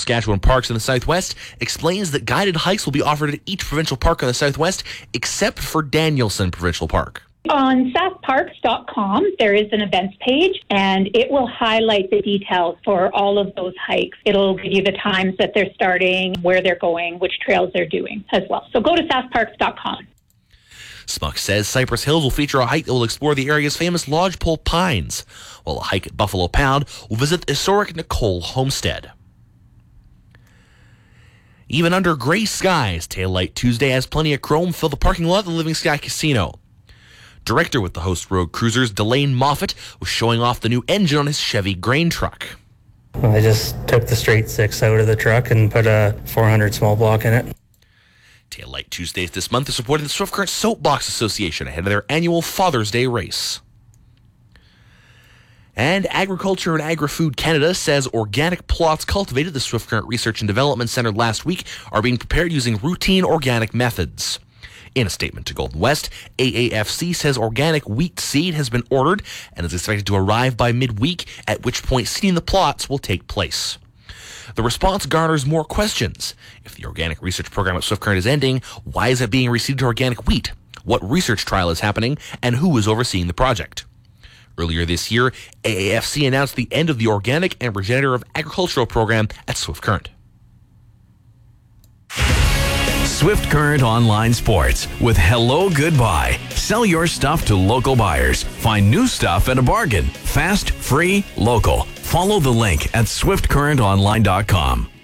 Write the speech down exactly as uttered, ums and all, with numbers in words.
Saskatchewan Parks in the Southwest explains that guided hikes will be offered at each provincial park in the Southwest except for Danielson Provincial Park. On sask parks dot com, there is an events page, and it will highlight the details for all of those hikes. It'll give you the times that they're starting, where they're going, which trails they're doing as well. So go to sask parks dot com. Smuck says Cypress Hills will feature a hike that will explore the area's famous lodgepole pines, while a hike at Buffalo Pound will visit the historic Nicole Homestead. Even under gray skies, Tail Light Tuesday has plenty of chrome fill the parking lot of the Living Sky Casino. Director with the Host Road Cruisers, Delane Moffat, was showing off the new engine on his Chevy grain truck. I just took the straight six out of the truck and put a four hundred small block in it. Tail Light Tuesdays this month is supporting the Swift Current Soapbox Association ahead of their annual Father's Day race. And Agriculture and Agri-Food Canada says organic plots cultivated at the Swift Current Research and Development Centre last week are being prepared using routine organic methods. In a statement to Golden West, A A F C says organic wheat seed has been ordered and is expected to arrive by midweek, at which point seeding the plots will take place. The response garners more questions. If the organic research program at Swift Current is ending, why is it being reseeded to organic wheat? What research trial is happening, and who is overseeing the project? Earlier this year, A A F C announced the end of the Organic and Regenerative Agricultural program at Swift Current. Swift Current Online Sports with Hello Goodbye. Sell your stuff to local buyers. Find new stuff at a bargain. Fast, free, local. Follow the link at swift current online dot com.